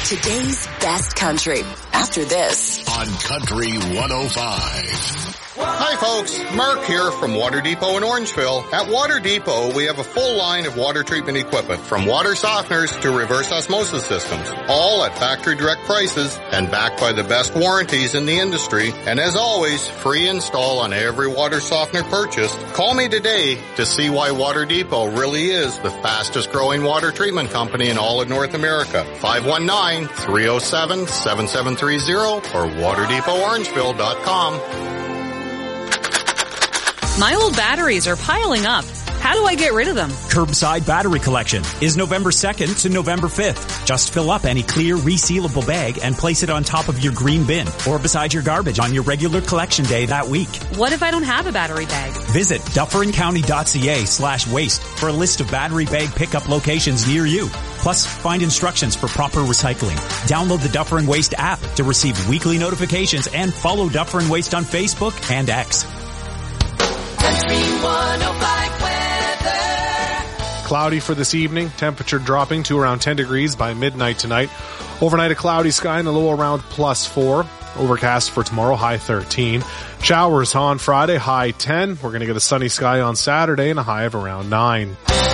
Today's best country. After this. On Country 105. Hi folks, Mark here from Water Depot in Orangeville. At Water Depot, we have a full line of water treatment equipment, from water softeners to reverse osmosis systems, all at factory direct prices and backed by the best warranties in the industry. And as always, free install on every water softener purchased. Call me today to see why Water Depot really is the fastest growing water treatment company in all of North America. 519-307-7730 or waterdepotorangeville.com. My old batteries are piling up. How do I get rid of them? Curbside Battery Collection is November 2nd to November 5th. Just fill up any clear, resealable bag and place it on top of your green bin or beside your garbage on your regular collection day that week. What if I don't have a battery bag? Visit dufferincounty.ca/waste for a list of battery bag pickup locations near you. Plus, find instructions for proper recycling. Download the Duffer & Waste app to receive weekly notifications and follow Duffer & Waste on Facebook and X. Country 105 weather. Cloudy for this evening. Temperature dropping to around 10 degrees by midnight tonight. Overnight, a cloudy sky and a low around +4. Overcast for tomorrow, high 13. Showers on Friday, high 10. We're going to get a sunny sky on Saturday and a high of around 9.